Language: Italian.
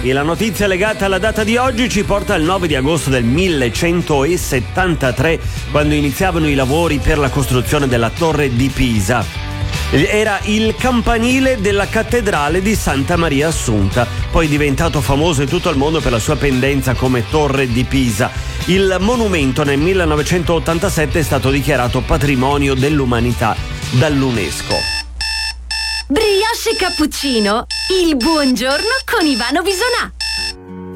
E la notizia legata alla data di oggi ci porta al 9 di agosto del 1173, quando iniziavano i lavori per la costruzione della Torre di Pisa. Era il campanile della cattedrale di Santa Maria Assunta, poi diventato famoso in tutto il mondo per la sua pendenza come Torre di Pisa. Il monumento nel 1987 è stato dichiarato patrimonio dell'umanità dall'UNESCO. Brioche e cappuccino, il buongiorno con Ivano Bisonà.